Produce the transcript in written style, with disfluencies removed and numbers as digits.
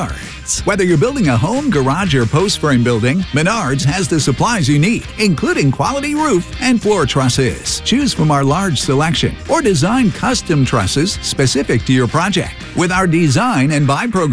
Menards. Whether you're building a home, garage, or post frame building, Menards has the supplies you need, including quality roof and floor trusses. Choose from our large selection or design custom trusses specific to your project. With our design and buy program,